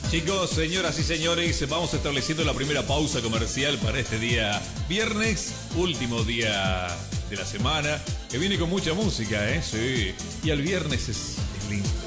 Chicos, señoras y señores, vamos estableciendo la primera pausa comercial para este día viernes, último día de la semana, que viene con mucha música, ¿eh? Sí. Y el viernes es lindo.